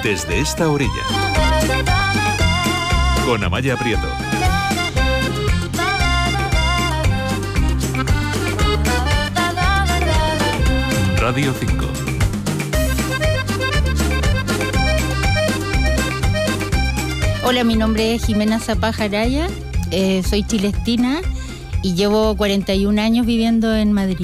Desde esta orilla, con Amaya Prieto. Radio 5. Hola, mi nombre es Jimena Zapaj Araya, soy chilestina y llevo 41 años viviendo en Madrid.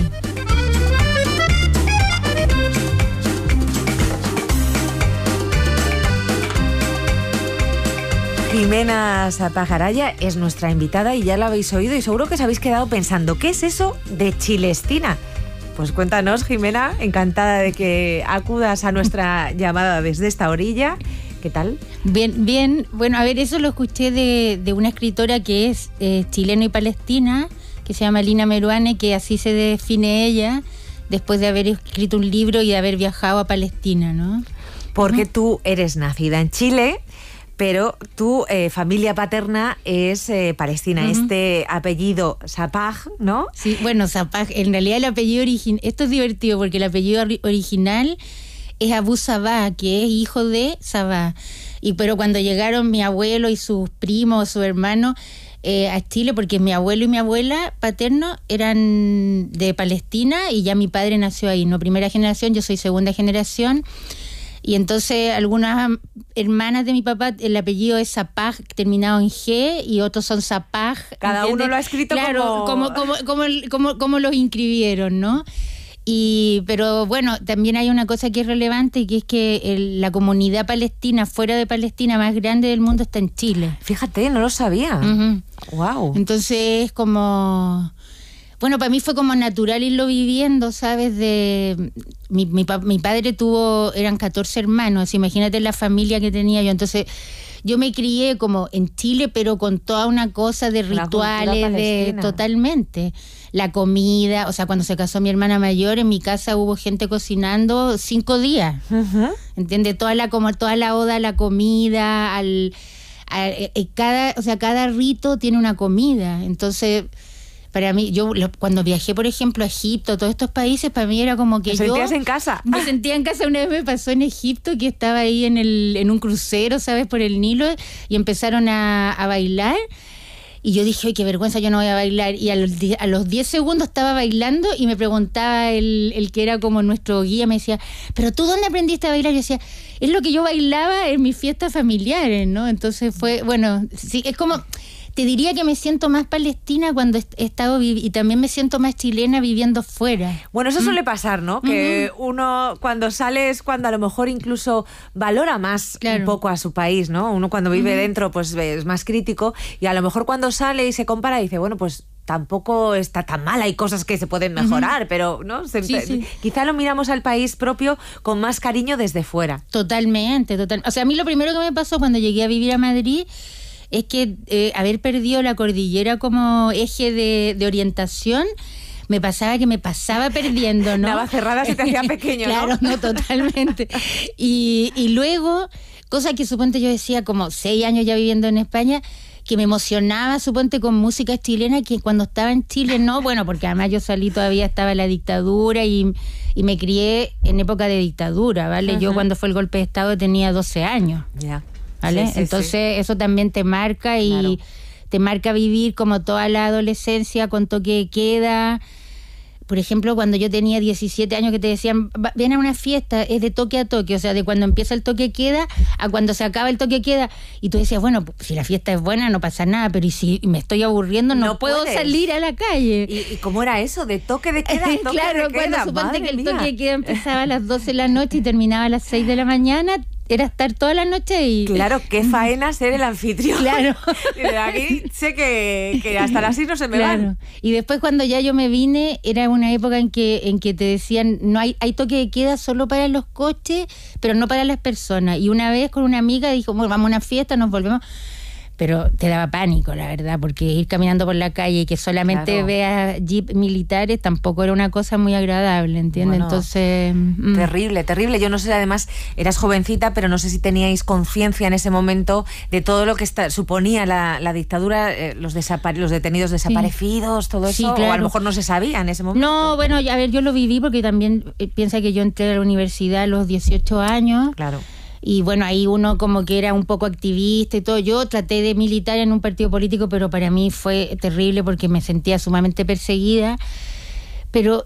Jimena Zapaj Araya es nuestra invitada y ya la habéis oído y seguro que os habéis quedado pensando, ¿qué es eso de chilestina? Pues cuéntanos, Jimena, encantada de que acudas a nuestra llamada desde esta orilla. ¿Qué tal? Bien. Bueno, a ver, eso lo escuché de una escritora que es chilena y palestina, que se llama Lina Meruane, que así se define ella, después de haber escrito un libro y de haber viajado a Palestina, ¿no? Porque tú eres nacida en Chile, pero tu familia paterna es palestina. Este apellido Zapaj, ¿no? Sí, bueno, Zapaj, en realidad el apellido original, esto es divertido porque el apellido original es Abu Sabah, que es hijo de Sabah. Pero cuando llegaron mi abuelo y sus primos, su hermano, a Chile, porque mi abuelo y mi abuela paterno eran de Palestina y ya mi padre nació ahí, ¿no? Primera generación, yo soy segunda generación. Y entonces algunas hermanas de mi papá, el apellido es Zapaj, terminado en G, y otros son Zapaj. Cada ¿entiendes? uno lo ha escrito claro, como los inscribieron, ¿no? Pero bueno, también hay una cosa que es relevante, que es que la comunidad palestina, fuera de Palestina, más grande del mundo está en Chile. Fíjate, no lo sabía. Wow. Entonces es como... Bueno, para mí fue como natural irlo viviendo, ¿sabes? Mi padre eran 14 hermanos, imagínate la familia que tenía yo. Entonces yo me crié como en Chile, pero con toda una cosa de rituales, totalmente. La comida, o sea, cuando se casó mi hermana mayor, en mi casa hubo gente cocinando 5 días. ¿Entiendes? Toda la oda a la comida, cada rito tiene una comida. Entonces... Para mí, cuando viajé, por ejemplo, a Egipto, todos estos países, para mí era como que ¿Te sentías en casa? Me sentía en casa. Una vez me pasó en Egipto, que estaba ahí en un crucero, ¿sabes?, por el Nilo, y empezaron a bailar. Y yo dije, ¡ay, qué vergüenza, yo no voy a bailar! Y a los 10 segundos estaba bailando y me preguntaba el que era como nuestro guía, me decía, ¿pero tú dónde aprendiste a bailar? Y yo decía, es lo que yo bailaba en mis fiestas familiares, ¿no? Entonces fue, bueno, sí, es como... Te diría que me siento más palestina cuando he estado y también me siento más chilena viviendo fuera. Bueno, eso suele pasar, ¿no? Que uno cuando sale es cuando a lo mejor incluso valora más un poco a su país, ¿no? Uno cuando vive dentro pues es más crítico y a lo mejor cuando sale y se compara dice, bueno, pues tampoco está tan mal, hay cosas que se pueden mejorar, pero ¿no? Quizá lo miramos al país propio con más cariño desde fuera. Totalmente. O sea, a mí lo primero que me pasó cuando llegué a vivir a Madrid es que haber perdido la cordillera como eje de orientación, me pasaba perdiendo, ¿no? Navacerrada se te hacía pequeño, ¿no? Claro, no, totalmente. Y luego, cosa que suponte yo decía como 6 años ya viviendo en España, que me emocionaba, suponte, con música chilena, que cuando estaba en Chile no, bueno, porque además yo salí, todavía estaba la dictadura y me crié en época de dictadura, ¿vale? Yo cuando fue el golpe de Estado tenía 12 años. Ya. ¿Vale? Sí, entonces eso también te marca y te marca vivir como toda la adolescencia con toque de queda. Por ejemplo, cuando yo tenía 17 años que te decían, ven a una fiesta, es de toque a toque, o sea, de cuando empieza el toque de queda a cuando se acaba el toque de queda. Y tú decías, bueno, si la fiesta es buena no pasa nada, pero ¿y si me estoy aburriendo? No puedo salir a la calle. ¿Y cómo era eso? ¿De toque de queda? Toque claro, de cuando queda. suponte que el toque de queda empezaba a las 12 de la noche y terminaba a las 6 de la mañana, era estar toda la noche y... Claro, qué faena ser el anfitrión. Claro. Y de aquí sé que hasta las 6 no se me van. Y después cuando ya yo me vine, era una época en que te decían, no hay toque de queda solo para los coches, pero no para las personas. Y una vez con una amiga dijo, bueno, vamos a una fiesta, nos volvemos... Pero te daba pánico, la verdad, porque ir caminando por la calle y que solamente veas jeep militares tampoco era una cosa muy agradable, ¿entiendes? Bueno, entonces... Terrible, terrible. Yo no sé, además, eras jovencita, pero no sé si teníais conciencia en ese momento de todo lo que suponía la dictadura, los detenidos desaparecidos, todo eso, claro. O a lo mejor no se sabía en ese momento. No, bueno, a ver, yo lo viví porque también piensa que yo entré a la universidad a los 18 años. Claro. Y bueno, ahí uno como que era un poco activista y todo. Yo traté de militar en un partido político, pero para mí fue terrible porque me sentía sumamente perseguida. Pero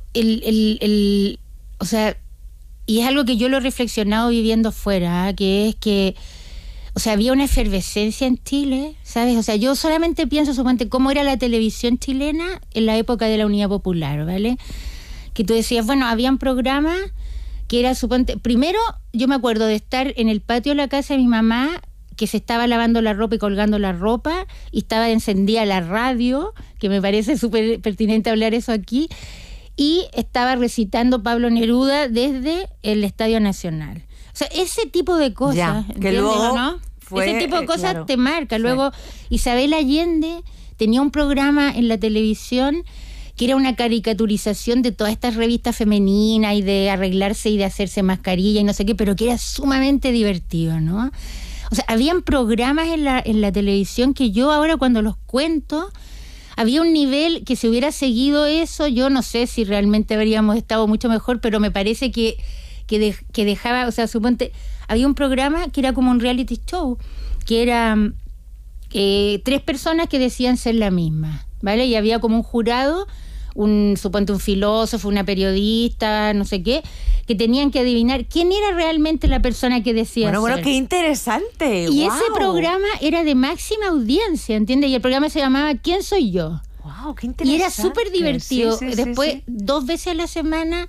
o sea, y es algo que yo lo he reflexionado viviendo afuera, ¿eh? Que es que, o sea, había una efervescencia en Chile, ¿sabes? O sea, yo solamente pienso, suponte, cómo era la televisión chilena en la época de la Unidad Popular, ¿vale? Que tú decías, bueno, habían programas que era, suponte, primero yo me acuerdo de estar en el patio de la casa de mi mamá, que se estaba lavando la ropa y colgando la ropa, y estaba encendida la radio, que me parece súper pertinente hablar eso aquí, y estaba recitando Pablo Neruda desde el Estadio Nacional. O sea, ese tipo de cosas, ya, que luego ¿no? Ese tipo de cosas claro, te marca. Luego, Isabel Allende tenía un programa en la televisión que era una caricaturización de todas estas revistas femeninas y de arreglarse y de hacerse mascarilla y no sé qué, pero que era sumamente divertido, ¿no? O sea, habían programas en la televisión que yo ahora cuando los cuento, había un nivel que si hubiera seguido eso, yo no sé si realmente habríamos estado mucho mejor, pero me parece que dejaba, o sea, suponte, había un programa que era como un reality show, que era 3 personas que decían ser la misma, ¿vale? Y había como un jurado, suponte un filósofo, una periodista, no sé qué, que tenían que adivinar quién era realmente la persona que decía ser. Bueno, qué interesante. Y ¡wow! ese programa era de máxima audiencia, ¿entiendes? Y el programa se llamaba ¿Quién soy yo? ¡Wow, qué interesante! Y era súper divertido. Sí, Después, 2 veces a la semana,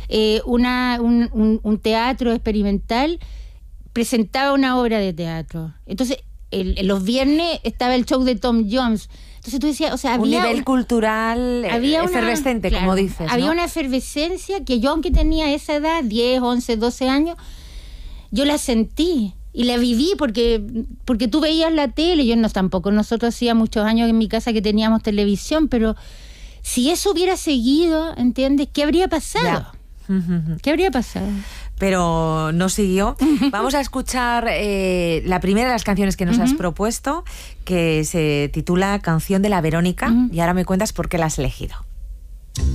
un teatro experimental presentaba una obra de teatro. Entonces, los viernes estaba el show de Tom Jones. Entonces tú decías, o sea, había un nivel cultural efervescente, claro, como dices, ¿no? Había una efervescencia que yo, aunque tenía esa edad, 10, 11, 12 años, yo la sentí y la viví porque tú veías la tele. Nosotros hacía muchos años en mi casa que teníamos televisión, pero si eso hubiera seguido, ¿entiendes? ¿Qué habría pasado? ¿Qué habría pasado? Pero no siguió. Vamos a escuchar la primera de las canciones que nos has propuesto, que se titula Canción de la Verónica, y ahora me cuentas por qué la has elegido.